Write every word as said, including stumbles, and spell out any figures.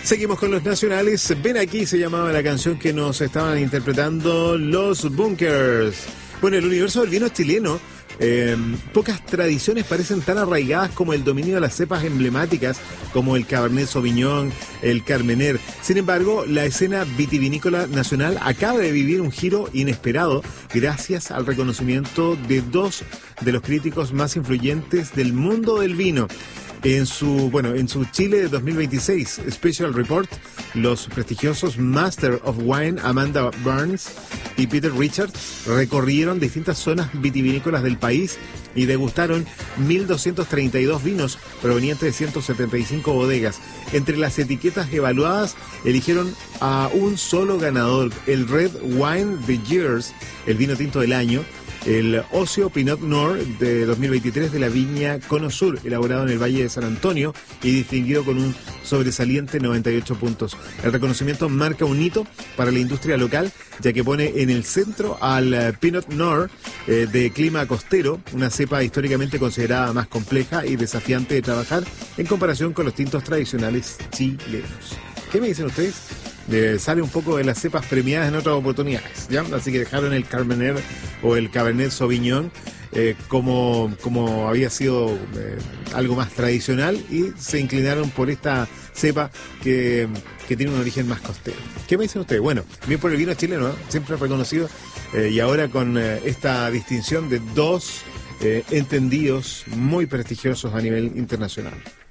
Seguimos con los nacionales. Ven aquí se llamaba la canción que nos estaban interpretando los Bunkers. Bueno, el universo del vino es chileno. Eh, pocas tradiciones parecen tan arraigadas como el dominio de las cepas emblemáticas como el Cabernet Sauvignon, el Carmener. Sin embargo, la escena vitivinícola nacional acaba de vivir un giro inesperado gracias al reconocimiento de dos de los críticos más influyentes del mundo del vino. En su, bueno, en su Chile dos mil veintiséis Special Report, los prestigiosos Master of Wine Amanda Burns y Peter Richards recorrieron distintas zonas vitivinícolas del país y degustaron mil doscientos treinta y dos vinos provenientes de ciento setenta y cinco bodegas. Entre las etiquetas evaluadas, eligieron a un solo ganador, el Red Wine the Years, el vino tinto del año, el Ocio Pinot Noir de dos mil veintitrés de la viña Cono Sur, elaborado en el Valle de San Antonio y distinguido con un sobresaliente noventa y ocho puntos. El reconocimiento marca un hito para la industria local, ya que pone en el centro al Pinot Noir eh, de clima costero, una cepa históricamente considerada más compleja y desafiante de trabajar en comparación con los tintos tradicionales chilenos. ¿Qué me dicen ustedes? Eh, sale un poco de las cepas premiadas en otras oportunidades, ¿ya? Así que dejaron el Carmener o el Cabernet Sauvignon eh, como, como había sido eh, algo más tradicional y se inclinaron por esta cepa que, que tiene un origen más costero. ¿Qué me dicen ustedes? Bueno, bien por el vino chileno, ¿no? Siempre reconocido eh, y ahora con eh, esta distinción de dos eh, entendidos muy prestigiosos a nivel internacional.